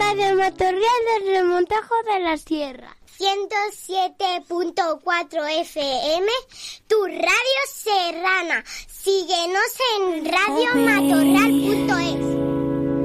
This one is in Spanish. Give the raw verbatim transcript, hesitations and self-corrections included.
Radio Matorral del Remontajo de la Sierra. ciento siete punto cuatro F M, tu radio serrana. Síguenos en radio matorral punto es.